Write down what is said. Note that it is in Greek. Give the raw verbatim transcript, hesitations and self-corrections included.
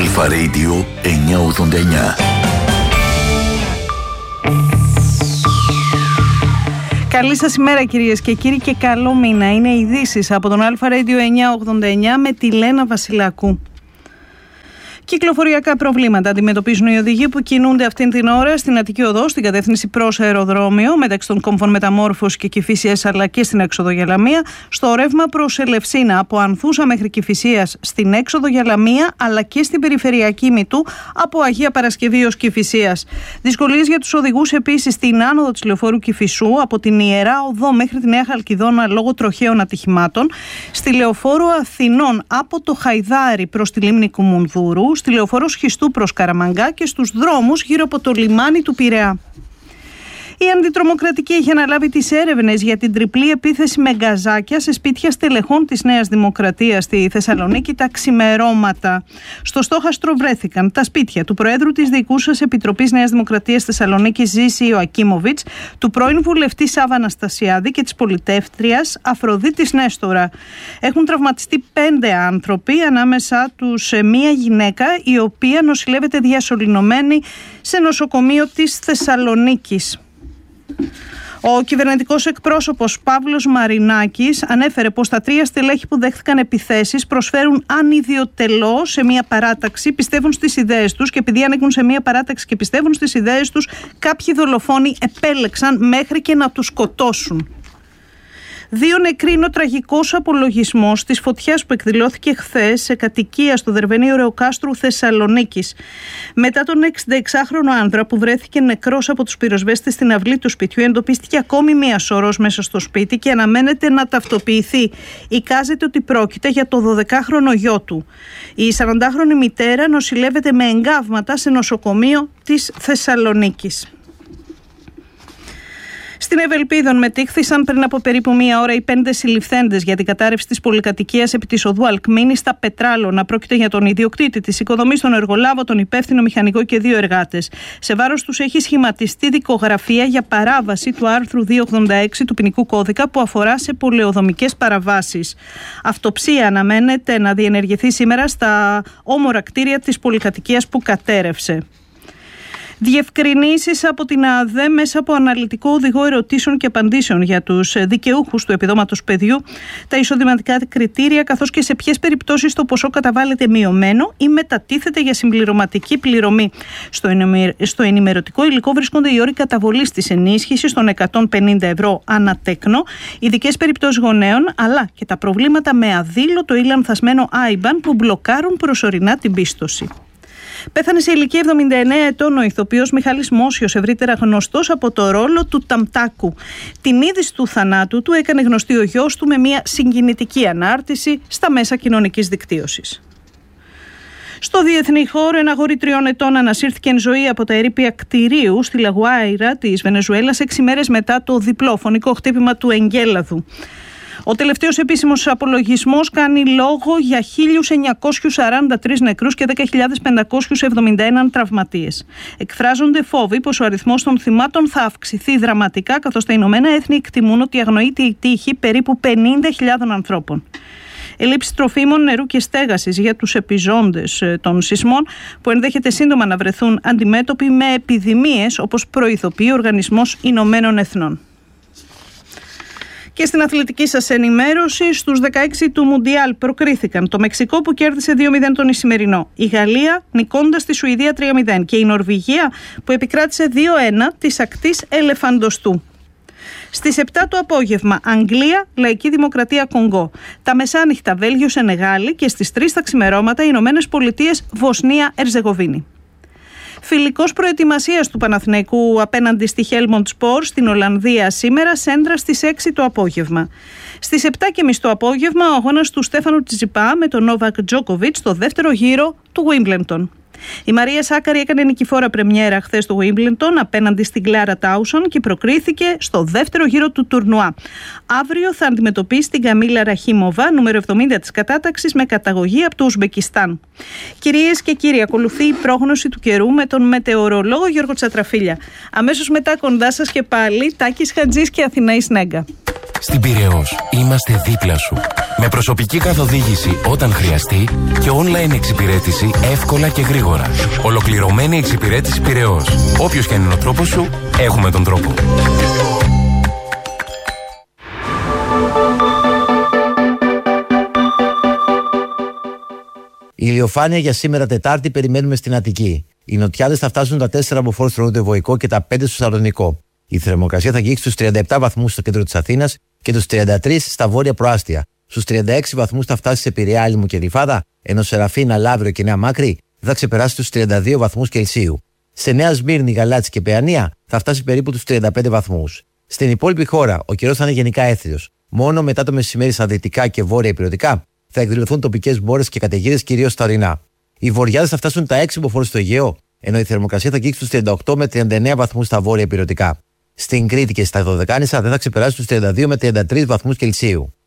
Αλφα Radio εννιακόσια ογδόντα εννιά. Καλή σας ημέρα κυρίες και κύριοι και καλό μήνα. Είναι ειδήσεις από τον Αλφα Radio εννιακόσια ογδόντα εννιά με τη Λένα Βασιλάκου. Κυκλοφοριακά προβλήματα αντιμετωπίζουν οι οδηγοί που κινούνται αυτήν την ώρα στην Αττική Οδό, στην κατεύθυνση προς αεροδρόμιο, μεταξύ των κόμβων Μεταμόρφωσης και Κηφισίας, αλλά και στην έξοδο για Λαμία, στο ρεύμα προς Ελευσίνα, από Ανθούσα μέχρι Κηφισίας στην έξοδο για Λαμία, αλλά και στην περιφερειακή Μητού, από Αγία Παρασκευή ως Κηφισίας. Δυσκολίες για τους οδηγούς επίσης στην άνοδο της λεωφόρου Κηφισού, από την Ιερά Οδό μέχρι τη Νέα Χαλκιδόνα, λόγω τροχαίων ατυχημάτων, στη λεωφόρο Αθηνών από το Χαϊδάρι προς τη λίμνη Κουμουνδούρου, στη λεωφόρο Σχιστού προς Καραμαγκά και στους δρόμους γύρω από το λιμάνι του Πειραιά. Η Αντιτρομοκρατική έχει αναλάβει τις έρευνες για την τριπλή επίθεση με γκαζάκια σε σπίτια στελεχών της Νέας Δημοκρατίας στη Θεσσαλονίκη τα ξημερώματα. Στο στόχαστρο βρέθηκαν τα σπίτια του Προέδρου της Διοικούσας Επιτροπής Νέας Δημοκρατίας Θεσσαλονίκης Ζήση Ιωακίμοβιτς, του πρώην βουλευτή Σάβα Αναστασιάδη και της πολιτεύτριας Αφροδίτης Νέστορα. Έχουν τραυματιστεί πέντε άνθρωποι, ανάμεσα τους μία γυναίκα, η οποία νοσηλεύεται διασωληνωμένη σε νοσοκομείο της Θεσσαλονίκης. Ο κυβερνητικός εκπρόσωπος Παύλος Μαρινάκης ανέφερε πως τα τρία στελέχη που δέχθηκαν επιθέσεις προσφέρουν ανιδιοτελώς σε μια παράταξη, πιστεύουν στις ιδέες τους, και επειδή ανήκουν σε μια παράταξη και πιστεύουν στις ιδέες τους, κάποιοι δολοφόνοι επέλεξαν μέχρι και να τους σκοτώσουν. Δύο νεκροί είναι ο τραγικός απολογισμός της φωτιάς που εκδηλώθηκε χθες σε κατοικία στο Δερβενείο Ρεοκάστρου Θεσσαλονίκης. Μετά τον εξηνταεξάχρονο άνδρα που βρέθηκε νεκρός από τους πυροσβέστες στην αυλή του σπιτιού, εντοπίστηκε ακόμη μία σωρός μέσα στο σπίτι και αναμένεται να ταυτοποιηθεί. Εικάζεται ότι πρόκειται για το δωδεκάχρονο γιο του. Η σαραντάχρονη μητέρα νοσηλεύεται με εγκάβματα σε νοσοκομείο της Θεσσαλονίκης. Στην Ευελπίδων μετήχθησαν πριν από περίπου μία ώρα οι πέντε συλληφθέντες για την κατάρρευση της πολυκατοικίας επί της οδού Αλκμήνη στα Πετράλωνα. Πρόκειται για τον ιδιοκτήτη της οικοδομής, τον εργολάβο, τον υπεύθυνο μηχανικό και δύο εργάτες. Σε βάρος τους έχει σχηματιστεί δικογραφία για παράβαση του άρθρου διακόσια ογδόντα έξι του ποινικού κώδικα που αφορά σε πολεοδομικές παραβάσεις. Αυτοψία αναμένεται να διενεργηθεί σήμερα στα όμορα κτίρια της πολυκατοικίας που κατέρευσε. Διευκρινήσεις από την ΑΔΕ μέσα από αναλυτικό οδηγό ερωτήσεων και απαντήσεων για τους δικαιούχους του επιδόματος παιδιού, τα εισοδηματικά κριτήρια, καθώς και σε ποιες περιπτώσεις το ποσό καταβάλλεται μειωμένο ή μετατίθεται για συμπληρωματική πληρωμή. Στο ενημερωτικό υλικό βρίσκονται οι όροι καταβολής της ενίσχυσης των εκατόν πενήντα ευρώ ανά τέκνο, ειδικές περιπτώσεις γονέων, αλλά και τα προβλήματα με αδήλωτο ή λανθασμένο άι μπαν που μπλοκάρουν προσωρινά την πίστοση. Πέθανε σε ηλικία εβδομήντα εννέα ετών ο ηθοποιός Μιχάλης Μόσιος, ευρύτερα γνωστός από το ρόλο του Ταμτάκου. Την είδηση του θανάτου του έκανε γνωστή ο γιος του με μια συγκινητική ανάρτηση στα μέσα κοινωνικής δικτύωσης. Στο διεθνή χώρο, ένα αγόρι τριών ετών ανασύρθηκε εν ζωή από τα ερείπια κτηρίου στη Λαγουάιρα της Βενεζουέλας έξι μέρες μετά το διπλό φωνικό χτύπημα του εγκέλαδου. Ο τελευταίος επίσημος απολογισμός κάνει λόγο για χίλιους εννιακόσιους σαράντα τρεις νεκρούς και δέκα χιλιάδες πεντακόσιους εβδομήντα ένα τραυματίες. Εκφράζονται φόβοι πως ο αριθμός των θυμάτων θα αυξηθεί δραματικά, καθώς τα Ηνωμένα Έθνη εκτιμούν ότι αγνοείται η τύχη περίπου πενήντα χιλιάδων ανθρώπων. Ελλείψη τροφίμων, νερού και στέγασης για τους επιζώντες των σεισμών, που ενδέχεται σύντομα να βρεθούν αντιμέτωποι με επιδημίες, όπως προειδοποιεί ο Οργανισμός Ηνωμένων Εθνών. Και στην αθλητική σας ενημέρωση, στους δεκαέξι του Μουντιάλ προκρίθηκαν το Μεξικό που κέρδισε δύο μηδέν τον Ισημερινό, η Γαλλία νικώντας τη Σουηδία τρία μηδέν και η Νορβηγία που επικράτησε δύο ένα της ακτής Ελεφαντοστού. Στις επτά το απόγευμα, Αγγλία, Λαϊκή Δημοκρατία Κονγκό. Τα μεσάνυχτα, Βέλγιο, Σενεγάλη και στις τρεις τα ξημερώματα, Ηνωμένες Πολιτείες, Βοσνία, Ερζεγοβίνη. Φιλικός προετοιμασίας του Παναθηναϊκού απέναντι στη Helmond Sport στην Ολλανδία σήμερα, Σέντρα στις έξι το απόγευμα. Στις επτά και μισή το απόγευμα, ο αγώνας του Στέφανου Τσιτσιπά με τον Νόβακ Τζόκοβιτς στο δεύτερο γύρο του Wimbledon. Η Μαρία Σάκαρη έκανε νικηφόρα πρεμιέρα χθες στο Wimbledon απέναντι στην Κλάρα Τάουσον και προκρίθηκε στο δεύτερο γύρο του τουρνουά. Αύριο θα αντιμετωπίσει την Καμίλα Ραχίμοβα, νούμερο εβδομήντα της κατάταξης, με καταγωγή από το Ουσμπεκιστάν. Κυρίες και κύριοι, ακολουθεί η πρόγνωση του καιρού με τον μετεωρολόγο Γιώργο Τσατραφίλια. Αμέσως μετά κοντά σας και πάλι Τάκης Χατζής και Αθηναής Νέγκα. Στην Πειραιώς είμαστε δίπλα σου. Με προσωπική καθοδήγηση όταν χρειαστεί και online εξυπηρέτηση εύκολα και γρήγορα. Ολοκληρωμένη εξυπηρέτηση Πειραιώς. Όποιος και αν είναι ο τρόπος σου, έχουμε τον τρόπο. Η ηλιοφάνεια για σήμερα Τετάρτη περιμένουμε στην Αττική. Οι νοτιάδες θα φτάσουν τα τέσσερα από φόρ στο νοτιοβοϊκό και τα πέντε στο Σαλονικό. Η θερμοκρασία θα αγγίξει στους τριάντα επτά βαθμούς στο κέντρο της Αθήνας και τους τριάντα τρία στα βόρεια προάστια. Στους τριάντα έξι βαθμούς θα φτάσει σε Πειραιά, Άλυμο και Γλυφάδα, ενώ Σεραφίνα, Λαύριο και Νέα Μάκρη θα ξεπεράσει τους τριάντα δύο βαθμούς Κελσίου. Σε Νέα Σμύρνη, Γαλάτσι και Παιανία θα φτάσει περίπου τους τριάντα πέντε βαθμούς. Στην υπόλοιπη χώρα ο καιρός θα είναι γενικά έθριος. Μόνο μετά το μεσημέρι στα δυτικά και βόρεια ηπειρωτικά θα εκδηλωθούν τοπικές μπόρες και καταιγίδες κυρίως στα ορεινά. Οι βορειάδες θα φτάσουν τα έξι μποφόρ στο Αιγαίο, ενώ η θερμοκρασία θα αγγίξει τους τριάντα οκτώ με τριάντα εννέα βαθμούς στα βόρεια ηπειρωτικά. Στην Κρήτη και στα Δωδεκάνησα δεν θα ξεπεράσει τους τριάντα δύο με τριάντα τρία βαθμούς Κελσίου.